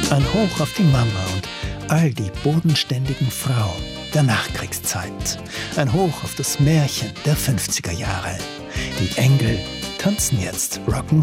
Ein Hoch auf die Mama und all die bodenständigen Frauen der Nachkriegszeit. Ein Hoch auf das Märchen der 50er Jahre. Die Engel tanzen jetzt Rock'n'Roll.